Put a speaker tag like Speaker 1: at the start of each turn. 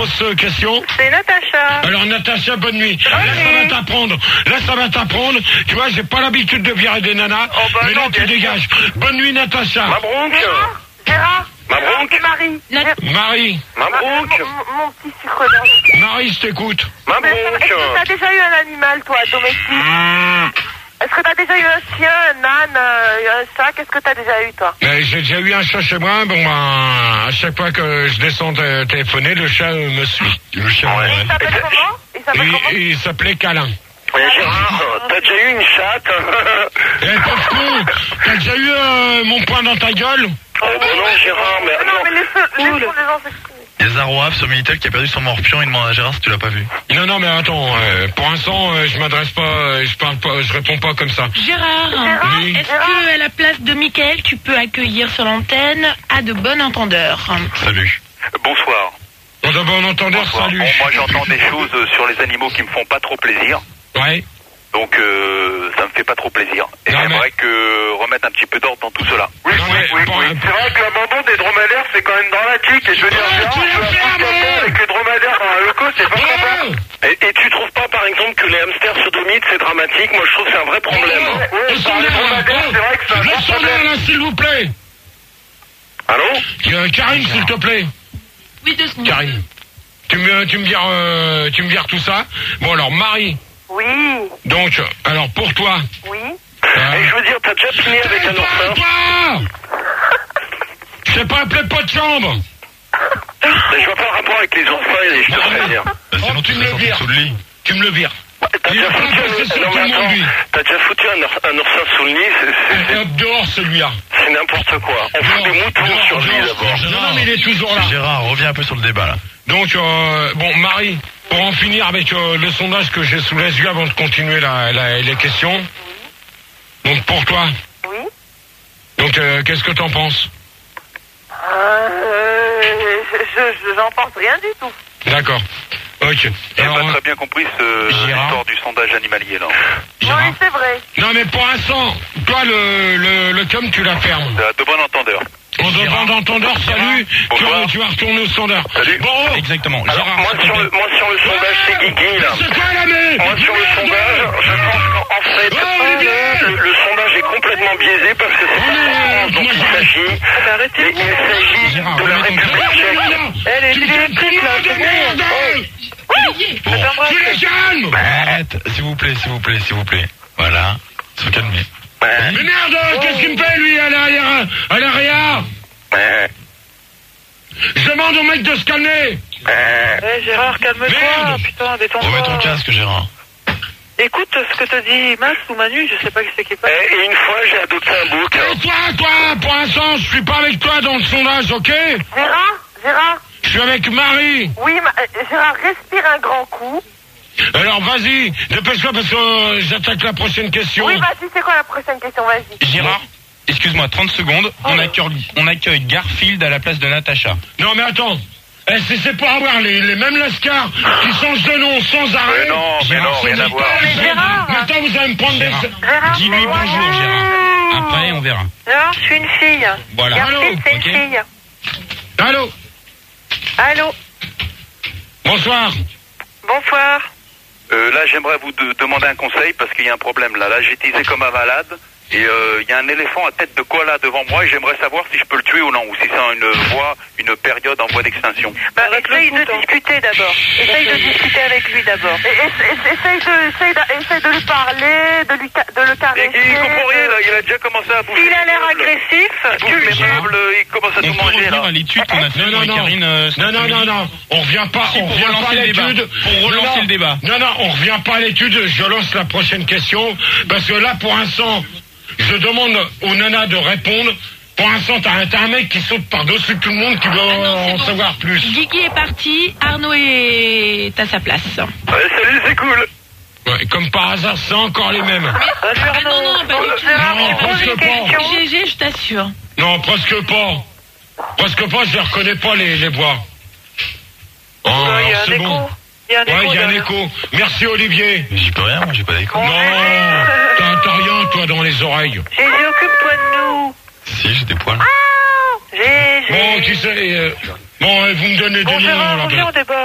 Speaker 1: fausse question.
Speaker 2: C'est Natacha.
Speaker 1: Alors Natacha, bonne nuit. Là ça va t'apprendre. Tu vois, j'ai pas l'habitude de virer des nanas.
Speaker 2: Oh, bah
Speaker 1: mais
Speaker 2: non,
Speaker 1: là tu dégages. Bonne nuit Natacha.
Speaker 3: Mabrouk.
Speaker 2: Gérard.
Speaker 3: Mabrouk.
Speaker 2: C'est Marie.
Speaker 1: Marie.
Speaker 3: Mabrouk.
Speaker 2: Mon petit sucre d'orge.
Speaker 1: Marie, je t'écoute.
Speaker 2: Mais est-ce que t'as déjà eu un animal, toi, domestique? Est-ce que t'as déjà eu un chien, un âne, un chat? Qu'est-ce que t'as déjà eu, toi?
Speaker 1: J'ai déjà eu un chat chez moi. Bon, à chaque fois que je descends téléphoner, le chat me suit. Le chat.
Speaker 2: Et il s'appelle comment?
Speaker 1: Il s'appelait Câlin.
Speaker 3: Gérard, t'as déjà eu une chatte?
Speaker 1: Pauvre con, t'as déjà eu mon poing dans ta gueule?
Speaker 3: Oh bah non Gérard, mais
Speaker 2: Non, mais laisse les gens s'exprimer.
Speaker 4: Il y a Zarouaf sur Minitel qui a perdu son morpion, il demande à Gérard si tu l'as pas vu.
Speaker 1: Non, mais attends, pour l'instant, je m'adresse pas, je parle pas, je réponds pas comme ça.
Speaker 5: Gérard,
Speaker 1: Oui.
Speaker 5: est-ce que à la place de Mickaël, tu peux accueillir sur l'antenne à de bon entendeur?
Speaker 4: Salut.
Speaker 3: bonsoir.
Speaker 1: On a bon entendeur,
Speaker 3: Bonsoir.
Speaker 1: salut.
Speaker 3: Bon, moi j'entends des choses sur les animaux qui me font pas trop plaisir.
Speaker 1: Ouais.
Speaker 3: Donc ça me fait pas trop plaisir. Et
Speaker 1: Non,
Speaker 3: j'aimerais que remettre un petit peu d'ordre dans tout cela.
Speaker 1: Oui.
Speaker 3: C'est vrai que l'abandon des dromadaires c'est quand même dramatique. Et je veux dire, avec les dromadaires dans la loco, c'est pas sympa. Et tu trouves pas par exemple que les hamsters sodomites c'est dramatique? Moi je trouve que c'est un vrai problème.
Speaker 1: Les
Speaker 3: dromadaires, c'est vrai que c'est un vrai problème.
Speaker 1: là, s'il vous plaît.
Speaker 3: Allô?
Speaker 1: Karine, s'il te plaît.
Speaker 5: Oui, 2 secondes.
Speaker 1: Karine. Tu me vires tout ça. Bon alors, Marie.
Speaker 2: Oui.
Speaker 1: Donc, alors pour toi.
Speaker 2: Oui.
Speaker 3: Et je veux dire, t'as déjà fini avec un oursin?
Speaker 1: Toi je t'ai pas appelé pas de chambre.
Speaker 3: Mais je vois pas le rapport avec les oursins, je te préviens.
Speaker 4: Sinon
Speaker 1: tu me le vires.
Speaker 4: sous le lit.
Speaker 1: Tu me le vires.
Speaker 3: T'as
Speaker 1: Il
Speaker 3: déjà
Speaker 1: est pas passé sur tout le monde, lui.
Speaker 3: un oursin sous le nid,
Speaker 1: Hop, dehors, celui-là.
Speaker 3: c'est n'importe quoi. On fout des moutons sur lui d'abord.
Speaker 1: Non, mais il est toujours là.
Speaker 4: Gérard, reviens un peu sur le débat là.
Speaker 1: Donc, bon, Marie, pour en finir avec le sondage que j'ai sous les yeux avant de continuer les questions. Donc, pour toi.
Speaker 2: Oui.
Speaker 1: Donc, qu'est-ce que t'en penses?
Speaker 2: J'en pense rien du tout.
Speaker 1: D'accord. Ok.
Speaker 3: J'ai
Speaker 1: Alors,
Speaker 3: pas très bien compris l'histoire du sondage animalier là.
Speaker 1: Gérard.
Speaker 2: Oui, c'est vrai.
Speaker 1: Non, mais pour l'instant, toi, le com, tu la fermes.
Speaker 3: De bon entendeur.
Speaker 1: On demande d'entendeur, salut.
Speaker 3: Bonsoir.
Speaker 1: Tu vas retourner au standard.
Speaker 3: Salut.
Speaker 1: Bon,
Speaker 4: Exactement.
Speaker 3: Alors,
Speaker 4: Gérard,
Speaker 3: moi sur le sondage c'est Guigui là.
Speaker 1: c'est quoi la merde?
Speaker 3: Moi sur le sondage, je pense qu'en fait, le sondage est complètement biaisé parce que c'est pas dont il s'agit.
Speaker 2: Arrêtez.
Speaker 3: Il s'agit
Speaker 1: Gérard,
Speaker 3: de la
Speaker 1: remets ton
Speaker 3: République
Speaker 1: téléphone.
Speaker 3: tchèque.
Speaker 2: Elle est électrique là, c'est
Speaker 1: Merde. Tu les calmes.
Speaker 4: arrête, s'il vous plaît. Voilà, se calmer.
Speaker 1: Mais merde, qu'est-ce qu'il me fait lui à l'arrière? Je demande au mec de se calmer.
Speaker 2: Gérard, calme-toi.
Speaker 1: Merde.
Speaker 2: Putain, détends-toi.
Speaker 4: Remets ton casque, Gérard.
Speaker 2: Écoute ce que te dit Max ou Manu, je sais pas qui c'est qui passe.
Speaker 3: Et une fois j'ai adopté un bouc.
Speaker 1: Et toi, pour l'instant, je suis pas avec toi dans le sondage, ok?
Speaker 2: Gérard,
Speaker 1: Je suis avec Marie.
Speaker 2: oui, Gérard, respire un grand coup.
Speaker 1: Alors vas-y, dépêche-toi parce que j'attaque la prochaine question.
Speaker 2: Oui, vas-y, c'est quoi la prochaine question, vas-y.
Speaker 6: Gérard, excuse-moi, 30 secondes. On accueille Garfield à la place de Natacha.
Speaker 1: Non mais attends, c'est pour avoir les mêmes lascars qui changent de nom sans arrêt.
Speaker 3: Mais non, rien à voir.
Speaker 2: Mais Gérard,
Speaker 1: Maintenant vous allez me prendre des...
Speaker 2: Gérard,
Speaker 6: Dis-lui
Speaker 2: c'est moi.
Speaker 6: bonjour, Gérard. Après, on verra.
Speaker 2: Gérard, je suis une fille.
Speaker 6: Voilà.
Speaker 2: Garfield, c'est
Speaker 6: Ok.
Speaker 2: une fille.
Speaker 1: Allô?
Speaker 2: Allô,
Speaker 1: Bonsoir.
Speaker 2: bonsoir.
Speaker 3: Là j'aimerais vous demander un conseil parce qu'il y a un problème là. Là j'ai teasé comme un malade. Et il y a un éléphant à tête de koala devant moi et j'aimerais savoir si je peux le tuer ou non, ou si c'est une période en voie d'extinction.
Speaker 2: Essaye de discuter d'abord. Essaye de discuter avec lui d'abord. Essaye de lui parler, de le
Speaker 3: Et
Speaker 2: caresser.
Speaker 3: il comprend rien là, il a déjà commencé à bouffer.
Speaker 2: S'il a l'air
Speaker 3: les meubles.
Speaker 2: agressif,
Speaker 3: Il bouffe les meubles, il commence à
Speaker 6: On
Speaker 3: tout
Speaker 6: peut
Speaker 3: manger
Speaker 6: revenir
Speaker 3: là.
Speaker 6: à l'étude qu'on a fait
Speaker 1: Non,
Speaker 6: avec
Speaker 1: non,
Speaker 6: Karine.
Speaker 1: non. On revient pas,
Speaker 6: Si,
Speaker 1: on
Speaker 6: pour
Speaker 1: revient pas à
Speaker 6: relancer le débat.
Speaker 1: l'étude.
Speaker 6: Pour relancer le débat.
Speaker 1: Non, on revient pas à l'étude. Je lance la prochaine question parce que là, pour l'instant, je demande aux nanas de répondre. Pour l'instant, t'as un mec qui saute par-dessus tout le monde qui veut en savoir plus.
Speaker 5: Guigui est parti, Arnaud est à sa place.
Speaker 3: Salut, c'est cool.
Speaker 1: Ouais, comme par hasard, c'est encore les mêmes.
Speaker 5: Ah non, pas du tout.
Speaker 1: Non, presque pas.
Speaker 5: GG, je t'assure.
Speaker 1: Non, presque pas. Presque pas, je les reconnais pas les voix. Oh,
Speaker 2: il y a un
Speaker 1: c'est
Speaker 2: écho.
Speaker 1: bon.
Speaker 2: Il y a un écho.
Speaker 1: Ouais, il y a un
Speaker 2: derrière.
Speaker 1: écho. Merci Olivier.
Speaker 4: Mais j'y peux rien, moi j'ai pas d'écho.
Speaker 1: Non, t'as rien toi dans les oreilles.
Speaker 2: Gégé, occupe-toi de nous.
Speaker 4: Si, j'ai des poils.
Speaker 2: Gégé.
Speaker 1: Bon, tu sais, vous me donnez des
Speaker 2: Bon,
Speaker 1: noms
Speaker 2: Gérard,
Speaker 1: là-bas.
Speaker 2: reviens au débat.